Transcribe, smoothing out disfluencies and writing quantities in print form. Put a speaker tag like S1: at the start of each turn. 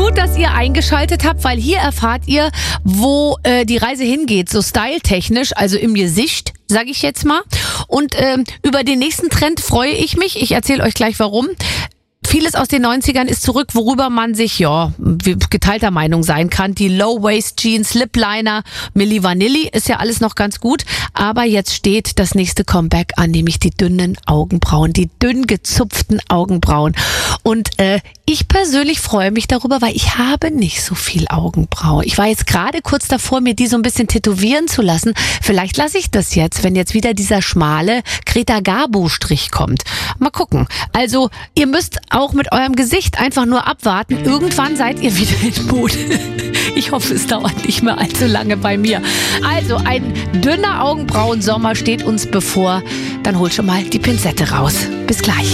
S1: Gut, dass ihr eingeschaltet habt, weil hier erfahrt ihr, wo die Reise hingeht, so styletechnisch, also im Gesicht, sage ich jetzt mal. Und über den nächsten Trend freue ich mich. Ich erzähle euch gleich warum. Vieles aus den 90ern ist zurück, worüber man sich, geteilter Meinung sein kann. Die Low-Waist-Jeans, Lip-Liner, Milli Vanilli ist ja alles noch ganz gut. Aber jetzt steht das nächste Comeback an, nämlich die dünnen Augenbrauen, die dünn gezupften Augenbrauen. Und ich persönlich freue mich darüber, weil ich habe nicht so viel Augenbrauen. Ich war jetzt gerade kurz davor, mir die so ein bisschen tätowieren zu lassen. Vielleicht lasse ich das jetzt, wenn jetzt wieder dieser schmale Greta Garbo-Strich kommt. Mal gucken. Also, ihr müsst auch mit eurem Gesicht einfach nur abwarten. Irgendwann seid ihr wieder in Mode. Ich hoffe, es dauert nicht mehr allzu lange bei mir. Also, ein dünner Augenbrauensommer steht uns bevor. Dann hol schon mal die Pinzette raus. Bis gleich.